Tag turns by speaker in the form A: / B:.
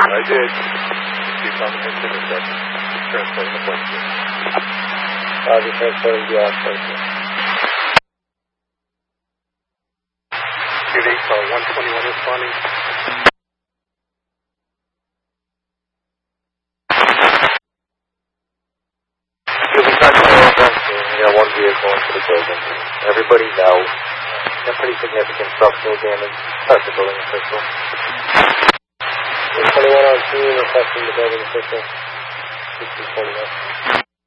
A: I did. Keep on the intersection. Transporting the plane.
B: Roger, transporting the operation.
A: Unit 121 responding.
B: You'll be touching all of them soon. We got one vehicle into the building. Everybody's out. Got pretty significant structural damage. That's the building official. 21 on scene, requesting the building official. 1621.